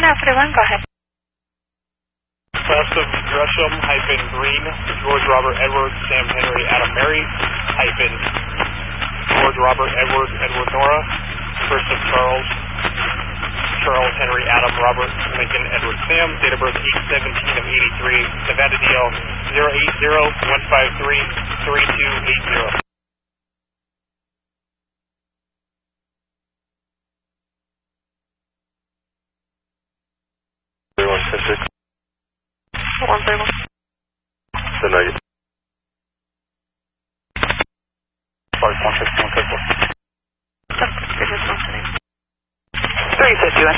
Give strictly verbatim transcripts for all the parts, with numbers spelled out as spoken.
Tower forty-one, go ahead. West of Gresham, hyphen Green, George Robert Edward, Sam Henry Adam Mary, hyphen George Robert Edward Edward Nora, first of Charles, Charles Henry Adam Robert Lincoln Edward Sam, date of birth eight seventeen of eighty-three, Nevada D L zero eight zero one five three three two eight zero. one thirty-one. The Nugget. Sorry, one fifty-one, fifty-one. three fifty-one.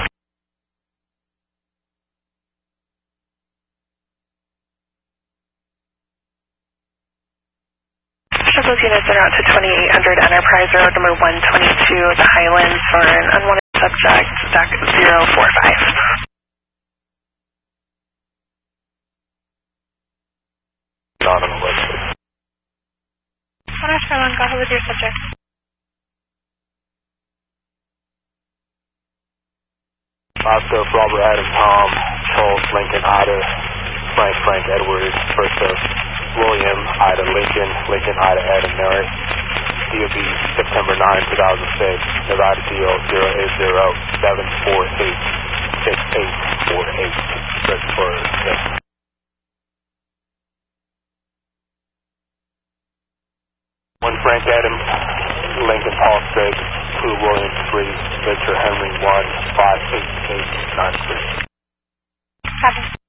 Those units are out to twenty-eight hundred Enterprise Road, number one twenty-two, the Highlands, for an unwanted subject, stack zero four five. Not on the website. one Oscar one, go ahead with your subject. Oscar, Robert, Adam, Tom, Charles, Lincoln, Ida, Frank, Frank, Edward, first of William, Ida, Lincoln, Lincoln, Ida, Adam, Mary, D O B September ninth, two thousand six, Nevada D L zero eight zero seven four eight six eight four eight, search for yes. One Frank Adam, Lincoln Paul six, two William three, Victor Henry one, five eight eight nine three. Copy.